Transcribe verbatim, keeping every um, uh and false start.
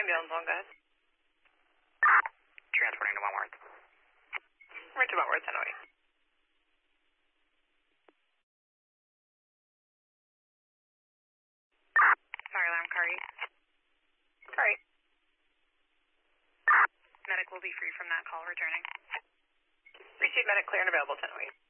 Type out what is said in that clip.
Ambulance on, guys. Transporting to Wentworth. Right to Wentworth, ten oh eight. Fire alarm, car eight. Car eight. Medic will be free from that call returning. Receive medic clear and available, ten oh eight.